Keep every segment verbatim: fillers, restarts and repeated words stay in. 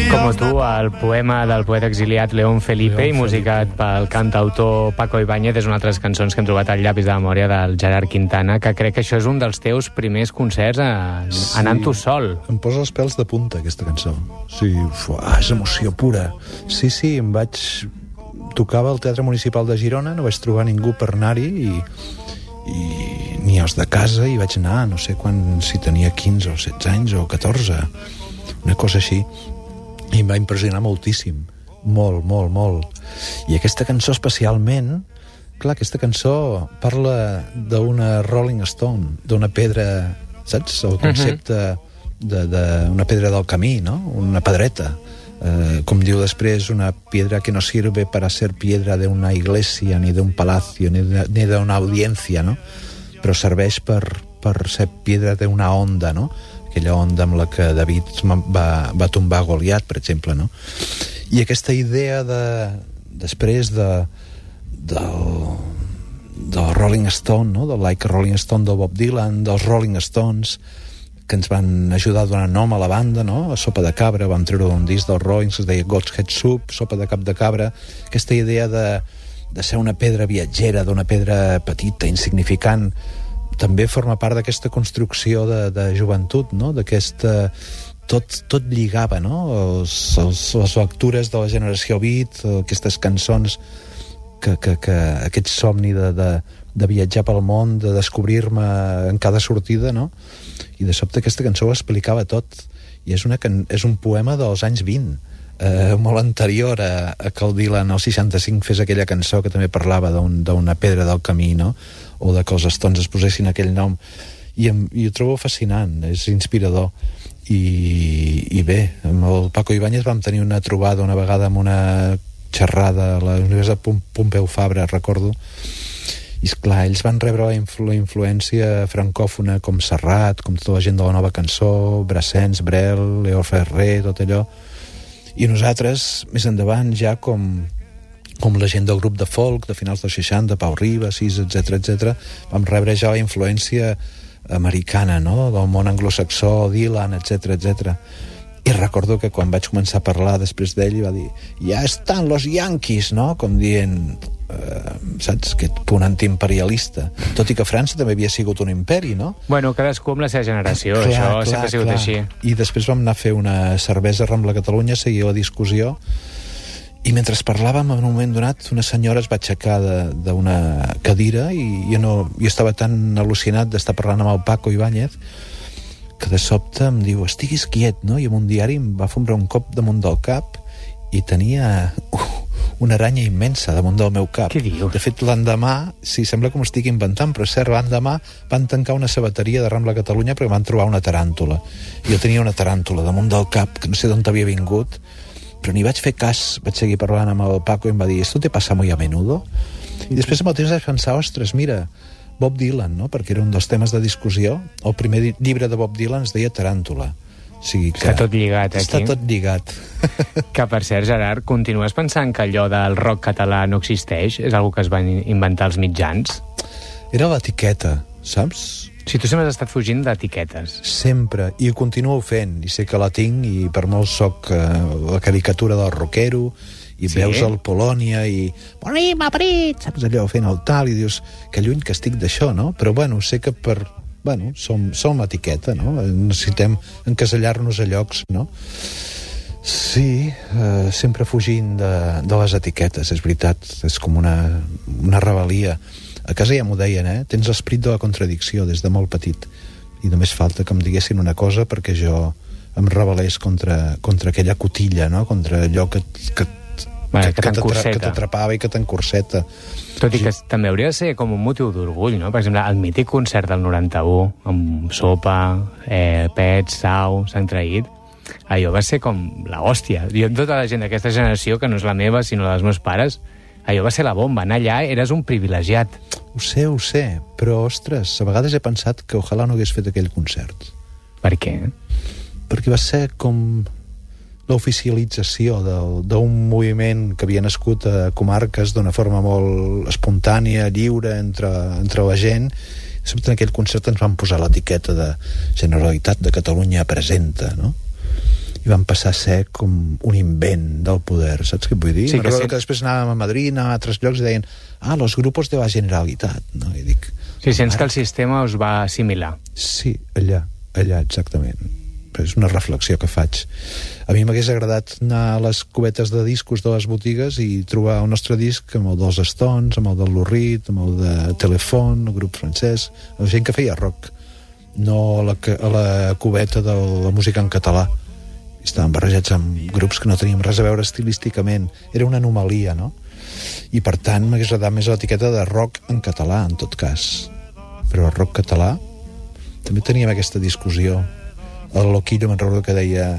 Como tu, el poema del poeta exiliat León Felipe i musicat pel cantautor Paco Ibáñez és una altra cançons que hem trobat al llapis de memòria del Gerard Quintana, que crec que això és un dels teus primers concerts a, sí, anant tu sol. Em posa els pèls de punta, aquesta cançó. Sí, fuà, és emoció pura. Sí, sí, em vaig... Tocava al Teatre Municipal de Girona, no vaig trobar ningú per anar-hi i, i ni els de casa, i vaig anar, no sé quan, si tenia quinze o setze anys o catorze, una cosa així. I em va impressionar moltíssim, molt, molt, molt. I aquesta cançó especialment, clar, aquesta cançó parla d'una Rolling Stone, d'una pedra, saps? El concepte uh-huh. d'una pedra del camí, no? Una pedreta. Eh, com diu després, una piedra que no sirve para ser piedra de una iglesia, ni de un palacio, ni de, ni de una audiencia, no? Però serveix per, per ser piedra d'una onda, no? Aquella onda amb la que David va, va tombar Goliat, per exemple, no? I aquesta idea de, després de, del, del Rolling Stone, no? Del Like a Rolling Stone del Bob Dylan, dels Rolling Stones, que ens van ajudar a donar nom a la banda, no? A Sopa de Cabra, vam treure un disc dels Rollings que es deia God's Head Soup, Sopa de Cap de Cabra, aquesta idea de, de ser una pedra viatgera, d'una pedra petita, insignificant, també forma part d'aquesta construcció de, de joventut, no? D'aquesta... Tot, tot lligava, no? Els, els, les lectures de la generació beat, aquestes cançons, que, que, que aquest somni de, de, de viatjar pel món, de descobrir-me en cada sortida, no? I de sobte aquesta cançó ho explicava tot. I és, una, és un poema dels anys vint, eh, molt anterior a, a que el Dylan al seixanta-cinc fes aquella cançó que també parlava d'una un, pedra del camí, no? O de que els Stones es posessin aquell nom, i, em, i ho trobo fascinant, és inspirador. I, i bé, amb el Paco Ibáñez vam tenir una trobada una vegada amb una xerrada a la Universitat Pompeu Fabra, recordo, i esclar, ells van rebre la, influ, la influència francòfona com Serrat, com tota la gent de la nova cançó, Brassens, Brel, Leo Ferrer, tot allò, i nosaltres més endavant ja com com la gent del grup de folk de finals dels seixanta, Pau Ribas, etcètera, etcètera, vam rebre ja la influència americana, no? Del món anglosaxó, Dylan, etcètera, etcètera. I recordo que quan vaig començar a parlar després d'ell va dir, ja estan los Yankees, no? Com dient, eh, saps, aquest punt antiimperialista. Tot i que França també havia sigut un imperi, no? Bueno, cadascú amb la seva generació, clar, això clar, sempre ha sigut clar. Així. I després vam anar a fer una cervesa a Rambla Catalunya, seguia la discussió, i mentre parlàvem, en un moment donat, una senyora es va aixecar d'una cadira i jo, no, jo estava tan al·lucinat d'estar parlant amb el Paco Ibáñez que de sobte em diu, estiguis quiet, no? I amb un diari em va fondre un cop damunt del cap i tenia uh, una aranya immensa damunt del meu cap. Què dius? De fet, l'endemà, sí, sembla que m'ho estic inventant, però és cert, l'endemà van tancar una sabateria de Rambla Catalunya perquè van trobar una taràntula. Jo tenia una taràntula damunt del cap, que no sé d'on havia vingut, però ni vaig fer cas, vaig seguir parlant amb el Paco i em va dir, ¿esto te pasa muy a menudo? I després amb el temps vaig pensar, ostres, mira, Bob Dylan, no? Perquè era un dels temes de discussió. El primer llibre de Bob Dylan es deia Taràntula. O sigui que està tot lligat, aquí. Està tot lligat. Que, per cert, Gerard, continues pensant que allò del rock català no existeix? És algo que es van inventar els mitjans? Era l'etiqueta, saps? Si tu sempre has estat fugint d'etiquetes. Sempre, i ho continuo fent, i sé que la tinc, i per molt soc eh, la caricatura del rockero, i sí? Veus el Polònia, i Bonim, aprit, saps allò, fent el tal, i dius, que lluny que estic d'això, no? Però, bueno, sé que per... Bueno, som, som etiqueta, no? Necessitem encasellar-nos a llocs, no? Sí, eh, sempre fugint de, de les etiquetes, és veritat, és com una, una rebel·lia. A casa ja m'ho deien, eh? Tens l'esperit de la contradicció des de molt petit. I només falta que em diguessin una cosa perquè jo em rebel·lés contra, contra aquella cotilla, no? Contra allò que, que, bueno, que, que, que t'atrapava i que t'encorseta. Tot i que també hauria de ser com un motiu d'orgull, no? Per exemple, el mític concert del noranta-u, amb Sopa, eh, Pets, Sau, s'han traït, allò va ser com la hòstia. Jo, tota la gent d'aquesta generació, que no és la meva, sinó dels meus pares, allò va ser la bomba. Anar allà eres un privilegiat. Ho sé, ho sé, però, ostres, a vegades he pensat que ojalà no hagués fet aquell concert. Per què? Perquè va ser com l'oficialització d'un moviment que havia nascut a comarques d'una forma molt espontània, lliure, entre, entre la gent. Sobretot en aquell concert ens van posar l'etiqueta de Generalitat de Catalunya presenta, no? I i van passar a ser com un invent del poder, saps què vull dir? Sí, que, sí. que després anàvem a Madrid, anàvem a altres llocs i deien, ah, los grupos de la Generalitat, no? I dic, sí, sents que el sistema us va assimilar. Sí, allà, allà exactament. Però és una reflexió que faig. A mi m'hagués agradat anar a les cubetes de discos de les botigues i trobar el nostre disc amb el dels Stones, amb el del Lou Reed, amb el de Telefon, el grup francès, la gent que feia rock, no a la, a la cubeta de la música en català. Estaven barrejats amb grups que no teníem res a veure estilísticament. Era una anomalia, no? I per tant m'hagués agradat més l'etiqueta de rock en català, en tot cas. Però el rock català també teníem aquesta discussió. El Loquillo me'n recordo que deia,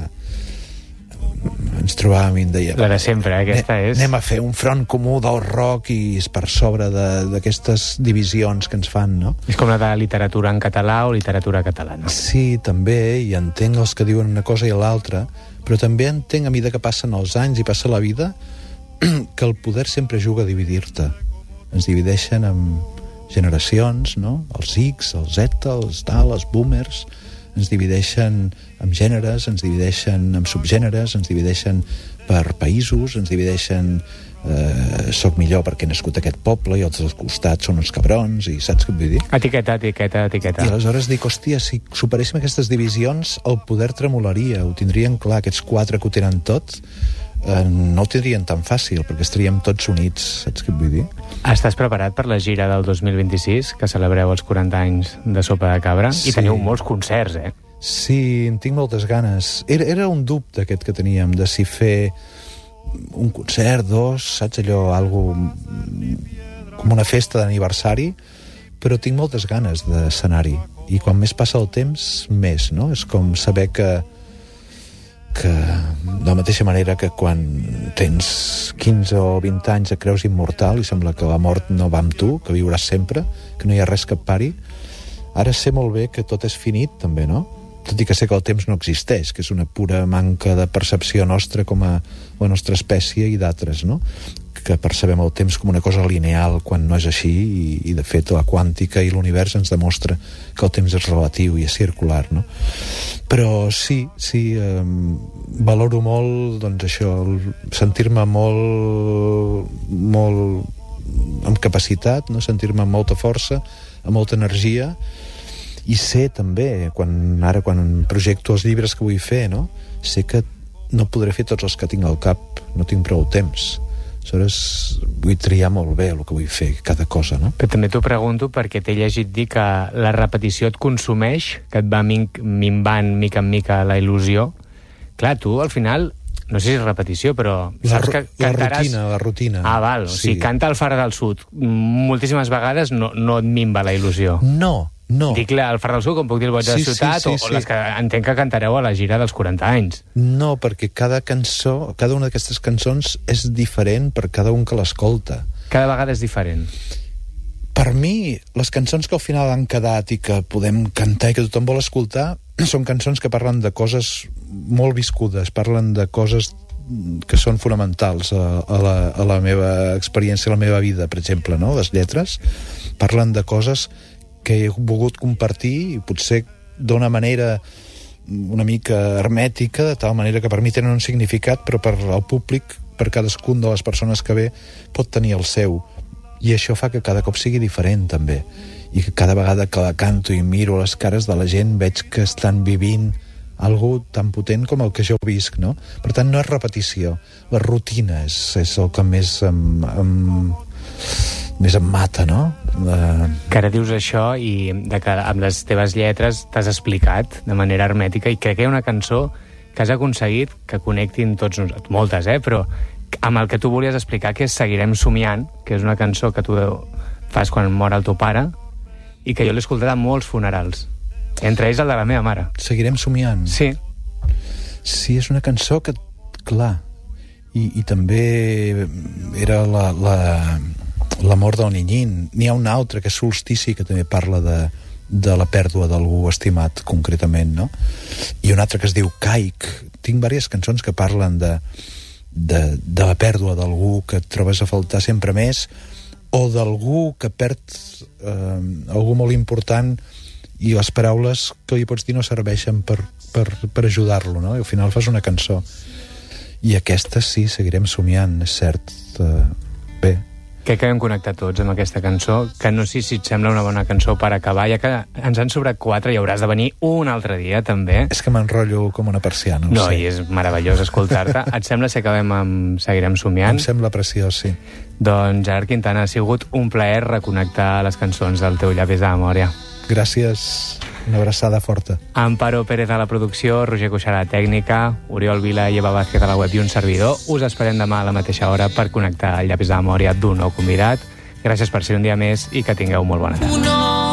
ens trobàvem i em deia, la de sempre, eh? Aquesta anem, és... anem a fer un front comú del rock i és per sobre d'aquestes divisions que ens fan, no? És com la de literatura en català o literatura catalana. Sí, també, i entenc els que diuen una cosa i l'altra, però també entenc a mesura que passen els anys i passa la vida que el poder sempre juga a dividir-te. Ens divideixen en generacions, no? Els X, els Z, els tal, els boomers, ens divideixen en gèneres, ens divideixen en subgèneres, ens divideixen per països, ens divideixen eh, soc millor perquè he nascut a aquest poble i els dels costats són uns cabrons, i saps què vull dir? Etiqueta, etiqueta, etiqueta. I aleshores dic, hòstia, si superéssim aquestes divisions, el poder tremolaria, ho tindrien clar, aquests quatre que ho tenen tot, eh, no ho tindrien tan fàcil, perquè estaríem tots units, saps què vull dir? Estàs preparat per la gira del dos mil vint-i-sis, que celebreu els quaranta anys de Sopa de Cabra? Sí. I teniu molts concerts, eh? Sí, en tinc moltes ganes. Era, era un dubte aquest que teníem, de si fer un concert, dos, saps allò, algo com una festa d'aniversari, però tinc moltes ganes d'escenari. I quan més passa el temps, més, no? És com saber que que de la mateixa manera que quan tens quinze o vint anys et creus immortal i sembla que la mort no va amb tu, que viuràs sempre, que no hi ha res que et pari, ara sé molt bé que tot és finit també, no? Tot i que sé que el temps no existeix, que és una pura manca de percepció nostra com a la nostra espècie i d'altres, no? Que percebem el temps com una cosa lineal quan no és així, i, i de fet la quàntica i l'univers ens demostra que el temps és relatiu i és circular, no? Però sí, sí, eh, valoro molt, doncs això, sentir-me molt, molt amb capacitat, no? Sentir-me amb molta força, amb molta energia, i sé també, quan, ara quan projecto els llibres que vull fer, no? Sé que no podré fer tots els que tinc al cap, no tinc prou temps. Aleshores vull triar molt bé el que vull fer, cada cosa, no? Però també t'ho pregunto perquè t'he llegit dir que la repetició et consumeix, que et va min minvant mica en mica la il·lusió. Clar, tu al final, no sé si és repetició, però la, saps que la cantaràs... rutina, la rutina. Ah, val, o sí. sigui, canta el Far del Sud moltíssimes vegades, no, no et minva la il·lusió. No, no. Dic el Far del Sud, com puc dir el Boig de Sí, la Ciutat, sí, sí, o, sí. o les que entenc que cantareu a la gira dels quaranta anys. No, perquè cada cançó, cada una d'aquestes cançons és diferent per cada un que l'escolta. Cada vegada és diferent. Per mi, les cançons que al final han quedat i que podem cantar i que tothom vol escoltar són cançons que parlen de coses molt viscudes, parlen de coses que són fonamentals a, a, la, a la meva experiència, a la meva vida, per exemple, no? Les lletres parlen de coses que he volgut compartir i potser d'una manera una mica hermètica, de tal manera que per mi tenen un significat, però per al públic, per cadascun de les persones que ve, pot tenir el seu. I això fa que cada cop sigui diferent, també. I que cada vegada que la canto i miro les cares de la gent veig que estan vivint algo tan potent com el que jo visc, no? Per tant, no és repetició. La rutina és, és el que més em, em, més em mata, no? La... Que ara dius això i de que amb les teves lletres t'has explicat de manera hermètica, i crec que hi ha una cançó que has aconseguit que connectin tots nosaltres, moltes, eh? Però amb el que tu volies explicar, que és Seguirem somiant, que és una cançó que tu fas quan mor el teu pare i que jo l'he escoltat a molts funerals, entre ells el de la meva mare. Seguirem somiant? Sí. Sí, és una cançó que, clar, i, i també era la, la, la mort del Niñín. N'hi ha una altra, que és Solstici, que també parla de, de la pèrdua d'algú estimat, concretament, no? I una altra que es diu Caic. Tinc diverses cançons que parlen de, de, de la pèrdua d'algú que et trobes a faltar sempre més, o d'algú que perd eh, algú molt important i les paraules que li pots dir no serveixen per, per, per ajudar-lo, no? I al final fas una cançó. I aquesta sí, seguirem somiant, és cert. Uh, bé. Crec que hem connectat tots amb aquesta cançó, que no sé si et sembla una bona cançó per acabar, ja que ens han sobrat quatre i hauràs de venir un altre dia, també. És que m'enrotllo com una persiana. No, sé. I és meravellós escoltar-te. Et sembla si acabem amb Seguirem somiant? Em sembla preciós, sí. Doncs, Gerard Quintana, ha sigut un plaer reconnectar les cançons del teu Llapis de memòria. Gràcies, una abraçada forta. Amparo Pérez a la producció, Roger Cuixart a la tècnica, Oriol Vila i Eva Vázquez a la web i un servidor. Us esperem demà a la mateixa hora per connectar el Llapis de memòria d'un nou convidat. Gràcies per ser un dia més i que tingueu molt bona tarda.